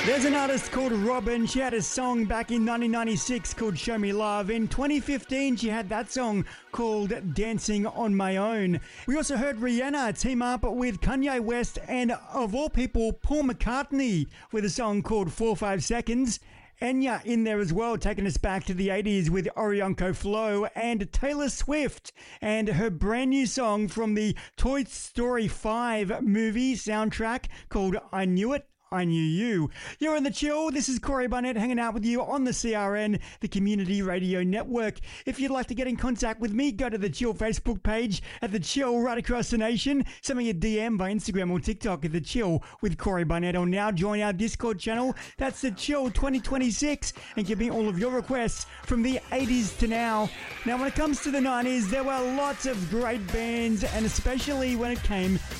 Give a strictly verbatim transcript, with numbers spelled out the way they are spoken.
There's an artist called Robyn. She had a song back in nineteen ninety-six called Show Me Love. In twenty fifteen, she had that song called Dancing on My Own. We also heard Rihanna team up with Kanye West and, of all people, Paul McCartney with a song called four five seconds. Enya in there as well, taking us back to the eighties with Orionco Flow, and Taylor Swift and her brand new song from the Toy Story five movie soundtrack called I Knew It, I Knew You. You're in The Chill. This is Corey Barnett hanging out with you on the C R N, the Community Radio Network. If you'd like to get in contact with me, go to The Chill Facebook page at The Chill right across the nation. Send me a D M by Instagram or TikTok at The Chill with Corey Barnett, or now join our Discord channel. That's The Chill twenty twenty-six, and give me all of your requests from the eighties to now. Now, when it comes to the nineties, there were lots of great bands, and especially when it came